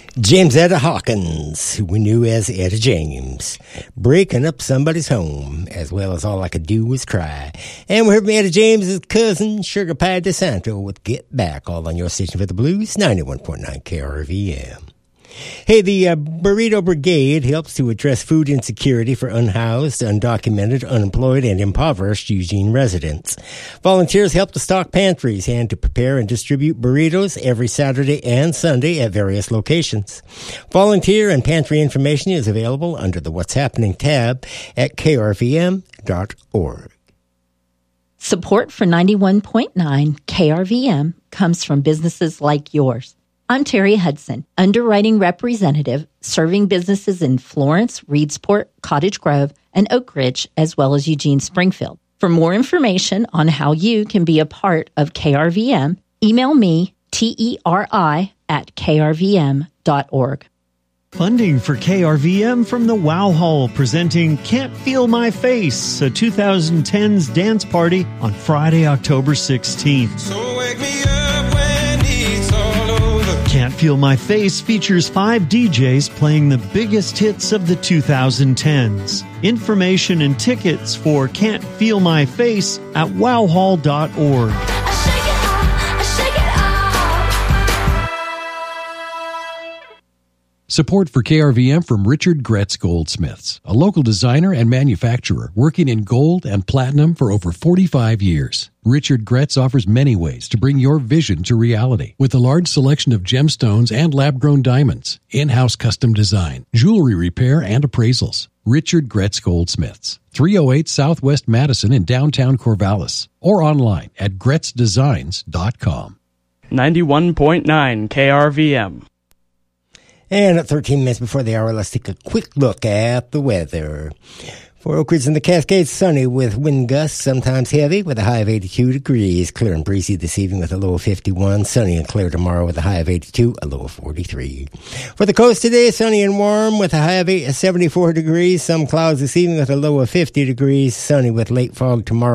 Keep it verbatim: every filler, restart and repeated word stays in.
James Etta Hawkins, who we knew as Etta James, breaking up somebody's home, as well as All I Could Do Was Cry. And we heard from Etta James's cousin, Sugar Pie DeSanto, with Get Back, all on your station for the blues, ninety-one point nine K R V M. Hey, the uh, Burrito Brigade helps to address food insecurity for unhoused, undocumented, unemployed, and impoverished Eugene residents. Volunteers help to stock pantries and to prepare and distribute burritos every Saturday and Sunday at various locations. Volunteer and pantry information is available under the What's Happening tab at K R V M dot org. Support for ninety-one point nine K R V M comes from businesses like yours. I'm Terry Hudson, underwriting representative, serving businesses in Florence, Reedsport, Cottage Grove, and Oak Ridge, as well as Eugene Springfield. For more information on how you can be a part of K R V M, email me, T E R I, at K R V M dot org. Funding for K R V M from the Wow Hall, presenting Can't Feel My Face, a twenty tens dance party on Friday, October sixteenth. So wake me up when it's all over. Can't Feel My Face features five D Js playing the biggest hits of the twenty tens. Information and tickets for Can't Feel My Face at wow hall dot org. Support for K R V M from Richard Gretz Goldsmiths, a local designer and manufacturer working in gold and platinum for over forty-five years. Richard Gretz offers many ways to bring your vision to reality with a large selection of gemstones and lab-grown diamonds, in-house custom design, jewelry repair, and appraisals. Richard Gretz Goldsmiths, three oh eight Southwest Madison in downtown Corvallis, or online at gretz designs dot com. ninety-one point nine K R V M. And at thirteen minutes before the hour, let's take a quick look at the weather. For Oak Ridge and the Cascades, sunny with wind gusts, sometimes heavy, with a high of eighty-two degrees. Clear and breezy this evening with a low of fifty-one. Sunny and clear tomorrow with a high of eighty-two, a low of forty-three. For the coast today, sunny and warm with a high of seventy-four degrees. Some clouds this evening with a low of fifty degrees. Sunny with late fog tomorrow.